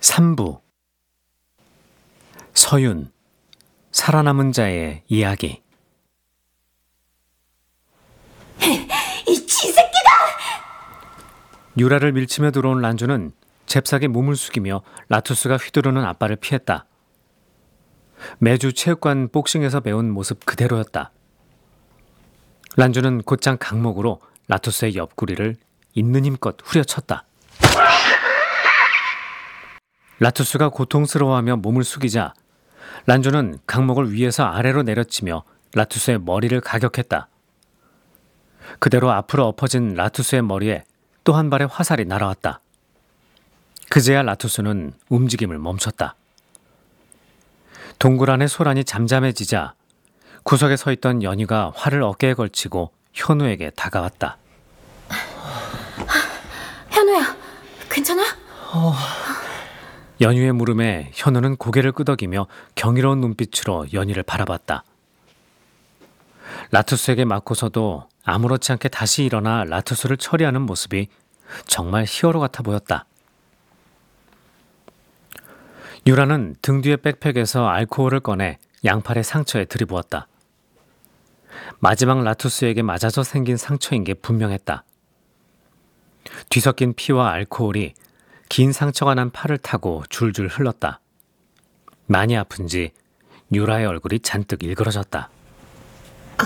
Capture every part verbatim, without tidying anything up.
삼 부 서윤, 살아남은 자의 이야기. 이 쥐새끼가! 유라를 밀치며 들어온 란주는 잽싸게 몸을 숙이며 라투스가 휘두르는 앞발을 피했다. 매주 체육관 복싱에서 배운 모습 그대로였다. 란주는 곧장 강목으로 라투스의 옆구리를 있는 힘껏 후려쳤다. 라투스가 고통스러워하며 몸을 숙이자 란주는 강목을 위에서 아래로 내려치며 라투스의 머리를 가격했다. 그대로 앞으로 엎어진 라투스의 머리에 또 한 발의 화살이 날아왔다. 그제야 라투스는 움직임을 멈췄다. 동굴 안의 소란이 잠잠해지자 구석에 서 있던 연희가 활을 어깨에 걸치고 현우에게 다가왔다. 현우야, 괜찮아? 어... 연희의 물음에 현우는 고개를 끄덕이며 경이로운 눈빛으로 연희를 바라봤다. 라투스에게 맞고서도 아무렇지 않게 다시 일어나 라투스를 처리하는 모습이 정말 히어로 같아 보였다. 유라는 등 뒤의 백팩에서 알코올을 꺼내 양팔의 상처에 들이부었다. 마지막 라투스에게 맞아서 생긴 상처인 게 분명했다. 뒤섞인 피와 알코올이 긴 상처가 난 팔을 타고 줄줄 흘렀다. 많이 아픈지 유라의 얼굴이 잔뜩 일그러졌다. 아,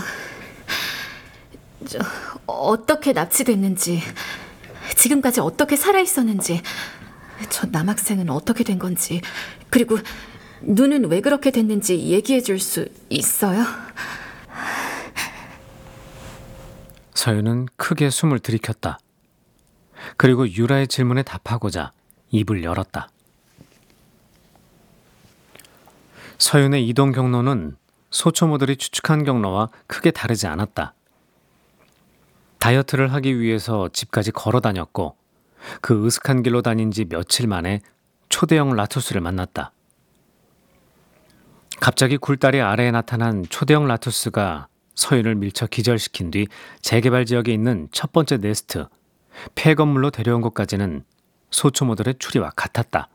저, 어떻게 납치됐는지, 지금까지 어떻게 살아있었는지, 저 남학생은 어떻게 된 건지, 그리고 눈은 왜 그렇게 됐는지 얘기해 줄 수 있어요? 서윤은 크게 숨을 들이켰다. 그리고 유라의 질문에 답하고자 입을 열었다. 서윤의 이동 경로는 소초모들이 추측한 경로와 크게 다르지 않았다. 다이어트를 하기 위해서 집까지 걸어 다녔고 그 으슥한 길로 다닌 지 며칠 만에 초대형 라투스를 만났다. 갑자기 굴다리 아래에 나타난 초대형 라투스가 서윤을 밀쳐 기절시킨 뒤 재개발 지역에 있는 첫 번째 네스트, 폐건물로 데려온 것까지는 소초모들의 추리와 같았다.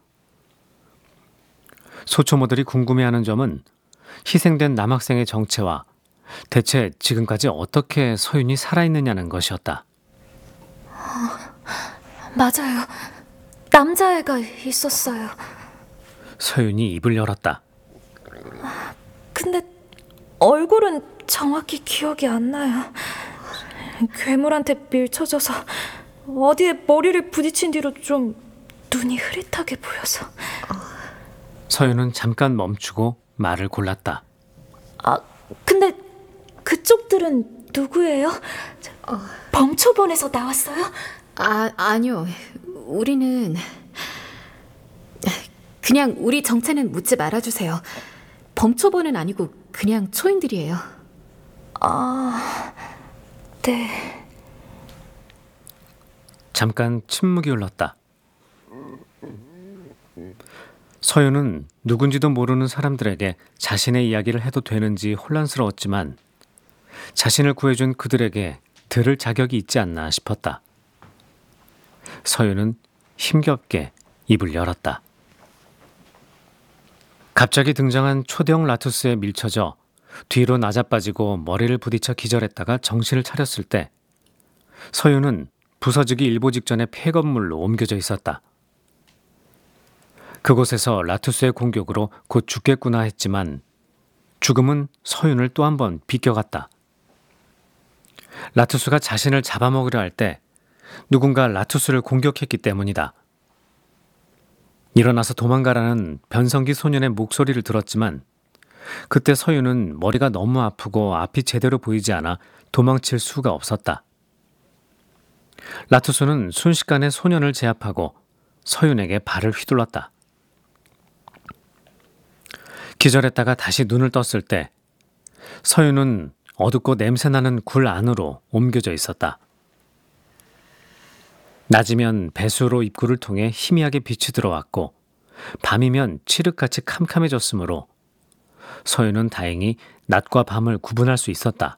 소초모들이 궁금해하는 점은 희생된 남학생의 정체와 대체 지금까지 어떻게 서윤이 살아있느냐는 것이었다. 어, 맞아요. 남자애가 있었어요. 서윤이 입을 열었다. 근데 얼굴은 정확히 기억이 안 나요. 괴물한테 밀쳐져서 어디에 머리를 부딪힌 뒤로 좀 눈이 흐릿하게 보여서. 서윤은 잠깐 멈추고 말을 골랐다. 아, 근데 그쪽들은 누구예요? 어... 범초본에서 나왔어요? 아, 아니요. 우리는 그냥 우리 정체는 묻지 말아주세요. 범초본은 아니고 그냥 초인들이에요. 아, 네. 잠깐 침묵이 흘렀다. 서윤은 누군지도 모르는 사람들에게 자신의 이야기를 해도 되는지 혼란스러웠지만 자신을 구해준 그들에게 들을 자격이 있지 않나 싶었다. 서윤은 힘겹게 입을 열었다. 갑자기 등장한 초대형 라투스에 밀쳐져 뒤로 낮아빠지고 머리를 부딪혀 기절했다가 정신을 차렸을 때 서윤은 부서지기 일보 직전에 폐건물로 옮겨져 있었다. 그곳에서 라투스의 공격으로 곧 죽겠구나 했지만 죽음은 서윤을 또 한 번 비껴갔다. 라투스가 자신을 잡아먹으려 할 때 누군가 라투스를 공격했기 때문이다. 일어나서 도망가라는 변성기 소년의 목소리를 들었지만 그때 서윤은 머리가 너무 아프고 앞이 제대로 보이지 않아 도망칠 수가 없었다. 라투스는 순식간에 소년을 제압하고 서윤에게 발을 휘둘렀다. 기절했다가 다시 눈을 떴을 때 서윤은 어둡고 냄새나는 굴 안으로 옮겨져 있었다. 낮이면 배수로 입구를 통해 희미하게 빛이 들어왔고 밤이면 칠흑같이 캄캄해졌으므로 서윤은 다행히 낮과 밤을 구분할 수 있었다.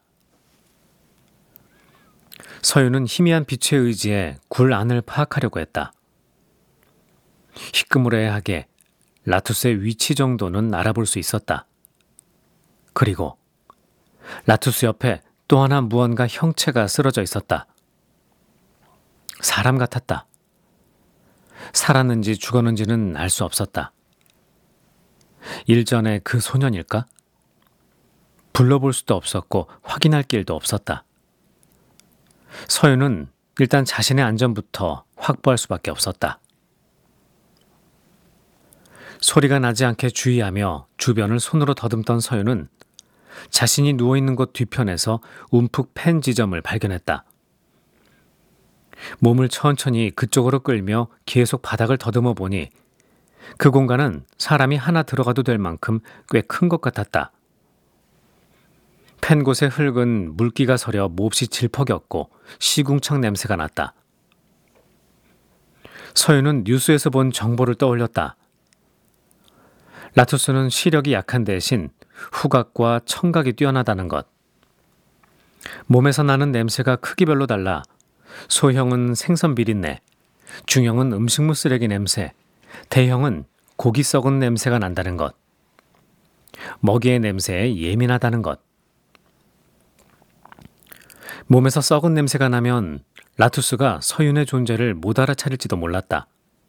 서윤은 희미한 빛에 의지해 굴 안을 파악하려고 했다. 시끄무레하게 라투스의 위치 정도는 알아볼 수 있었다. 그리고 라투스 옆에 또 하나 무언가 형체가 쓰러져 있었다. 사람 같았다. 살았는지 죽었는지는 알 수 없었다. 일전에 그 소년일까? 불러볼 수도 없었고 확인할 길도 없었다. 서윤은 일단 자신의 안전부터 확보할 수밖에 없었다. 소리가 나지 않게 주의하며 주변을 손으로 더듬던 서윤은 자신이 누워있는 곳 뒤편에서 움푹 팬 지점을 발견했다. 몸을 천천히 그쪽으로 끌며 계속 바닥을 더듬어 보니 그 공간은 사람이 하나 들어가도 될 만큼 꽤 큰 것 같았다. 팬 곳의 흙은 물기가 서려 몹시 질퍽였고 시궁창 냄새가 났다. 서윤은 뉴스에서 본 정보를 떠올렸다. 라투스는 시력이 약한 대신 후각과 청각이 뛰어나다는 것. 몸에서 나는 냄새가 크기별로 달라 소형은 생선 비린내, 중형은 음식물 쓰레기 냄새, 대형은 고기 썩은 냄새가 난다는 것. 먹이의 냄새에 예민하다는 것. 몸에서 썩은 냄새가 나면 라투스가 서윤의 존재를 못 알아차릴지도 몰랐다.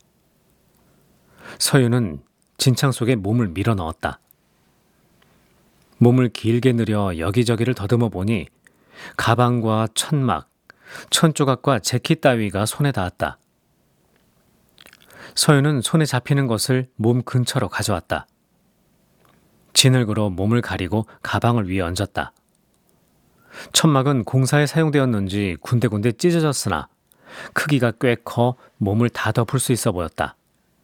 서윤은 진창 속에 몸을 밀어 넣었다. 몸을 길게 늘여 여기저기를 더듬어 보니 가방과 천막, 천조각과 재킷 따위가 손에 닿았다. 서윤은 손에 잡히는 것을 몸 근처로 가져왔다. 진흙으로 몸을 가리고 가방을 위에 얹었다. 천막은 공사에 사용되었는지 군데군데 찢어졌으나 크기가 꽤 커 몸을 다 덮을 수 있어 보였다.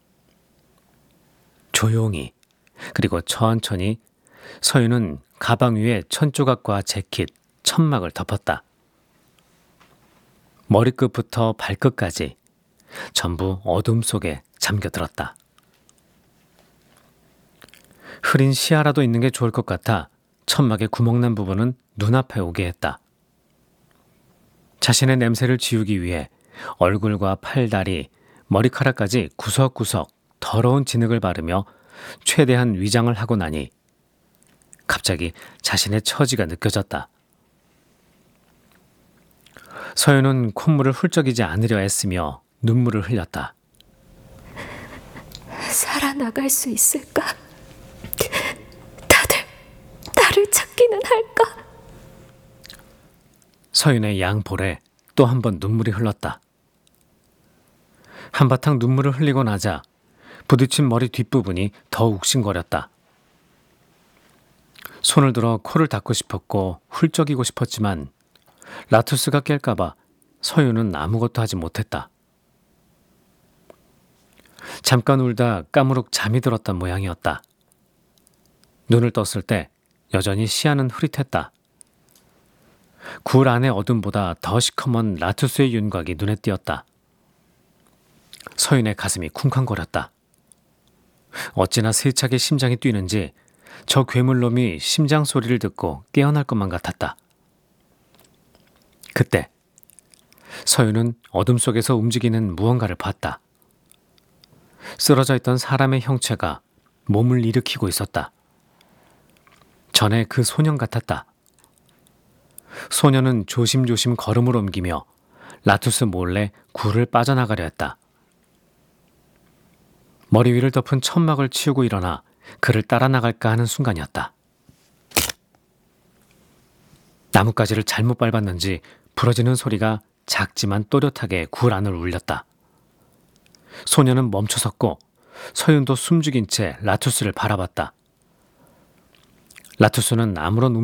조용히 그리고 천천히 서윤은 가방 위에 천조각과 재킷, 천막을 덮었다. 머리끝부터 발끝까지 전부 어둠 속에 잠겨들었다. 흐린 시야라도 있는 게 좋을 것 같아 천막에 구멍난 부분은 눈앞에 오게 했다. 자신의 냄새를 지우기 위해 얼굴과 팔다리, 머리카락까지 구석구석 더러운 진흙을 바르며 최대한 위장을 하고 나니 갑자기 자신의 처지가 느껴졌다. 서윤은 콧물을 훌쩍이지 않으려 애쓰며 눈물을 흘렸다. 살아나갈 수 있을까? 다들 나를 찾기는 할까? 서윤의 양볼에 또 한 번 눈물이 흘렀다. 한바탕 눈물을 흘리고 나자 부딪힌 머리 뒷부분이 더 욱신거렸다. 손을 들어 코를 닦고 싶었고 훌쩍이고 싶었지만 라투스가 깰까봐 서윤은 아무것도 하지 못했다. 잠깐 울다 까무룩 잠이 들었던 모양이었다. 눈을 떴을 때 여전히 시야는 흐릿했다. 굴 안의 어둠보다 더 시커먼 라투스의 윤곽이 눈에 띄었다. 서윤의 가슴이 쿵쾅거렸다. 어찌나 세차게 심장이 뛰는지 저 괴물놈이 심장 소리를 듣고 깨어날 것만 같았다. 그때 서윤은 어둠 속에서 움직이는 무언가를 봤다. 쓰러져 있던 사람의 형체가 몸을 일으키고 있었다. 전에 그 소년 같았다. 소년은 조심조심 걸음을 옮기며 라투스 몰래 굴을 빠져나가려 했다. 머리 위를 덮은 천막을 치우고 일어나 그를 따라 나갈까 하는 순간이었다. 나뭇가지를 잘못 밟았는지 부러지는 소리가 작지만 또렷하게 굴 안을 울렸다. 소년은 멈춰섰고 서윤도 숨죽인 채 라투스를 바라봤다. 라투스는 아무런